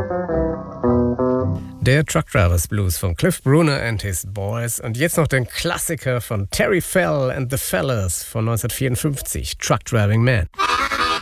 Der Truck Drivers Blues von Cliff Bruner and his Boys und jetzt noch den Klassiker von Terry Fell and the Fellas von 1954, Truck Driving Man.